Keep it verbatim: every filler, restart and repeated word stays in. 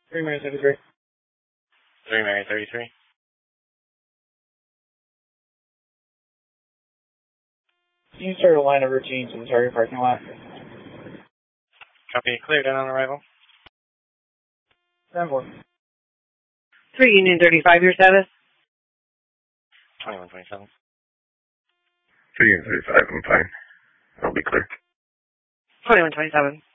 three Mary thirty-three. three Mary thirty-three. Can you start a line of routine to the target parking lot? Copy. Cleared in on arrival. ten four. three Union thirty-five, your status? twenty-one twenty-seven. three Union thirty-five, I'm fine. I'll be clear. twenty-one twenty-seven.